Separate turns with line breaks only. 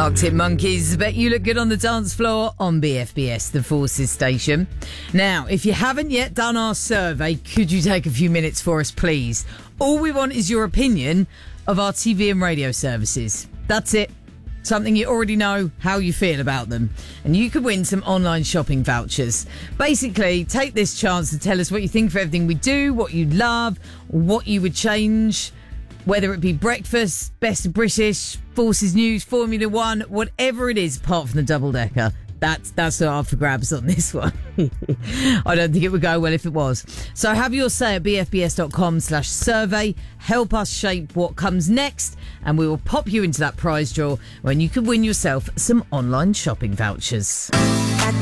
Arctic Monkeys, bet you look good on the dance floor on BFBS, the Forces station. Now, if you haven't yet done our survey, could you take a few minutes for us, please? All we want is your opinion of our TV and radio services. That's it. Something you already know, how you feel about them. And you could win some online shopping vouchers. Basically, take this chance to tell us what you think of everything we do, what you love, what you would change, whether it be breakfast, Best of British, Forces News, Formula One, whatever it is, apart from the double-decker. That's not up for grabs on this one. I don't think it would go well if it was. So have your say at bfbs.com/survey. Help us shape what comes next, and we will pop you into that prize draw when you can win yourself some online shopping vouchers.